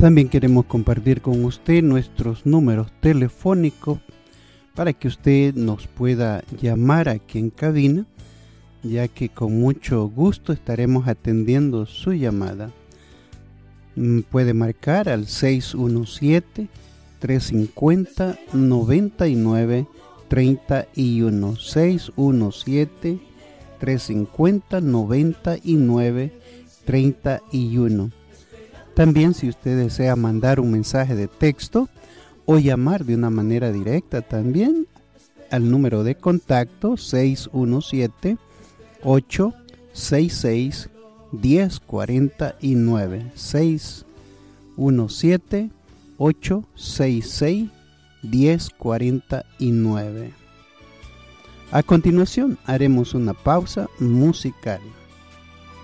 También queremos compartir con usted nuestros números telefónicos para que usted nos pueda llamar aquí en cabina, ya que con mucho gusto estaremos atendiendo su llamada. Puede marcar al 617-350-9931, 617-350-9931. También si usted desea mandar un mensaje de texto o llamar de una manera directa también al número de contacto 617-866-1049, 617-866-1049. A continuación haremos una pausa musical.